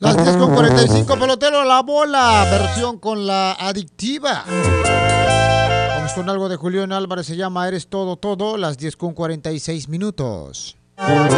Las 10:45, pelotero, la bola, versión con la adictiva. Vamos con algo de Julián Álvarez, se llama Eres Todo Todo, las 10:46 minutos.